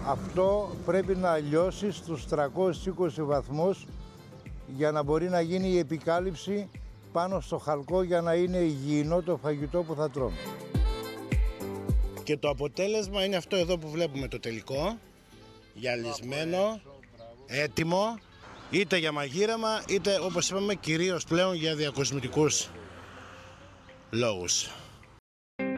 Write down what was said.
Αυτό πρέπει να λιώσει στους 320 βαθμούς για να μπορεί να γίνει η επικάλυψη πάνω στο χαλκό για να είναι υγιεινό το φαγητό που θα τρώμε. Και το αποτέλεσμα είναι αυτό εδώ που βλέπουμε, το τελικό, γυαλισμένο, έτοιμο, είτε για μαγείρεμα είτε όπως είπαμε κυρίως πλέον για διακοσμητικούς λόγους.